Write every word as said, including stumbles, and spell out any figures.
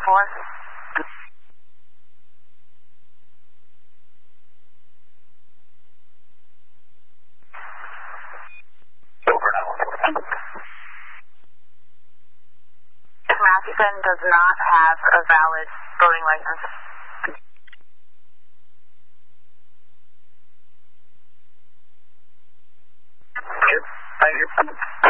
four. Over nine one four. Rasmussen does not have a valid voting license. Thank you.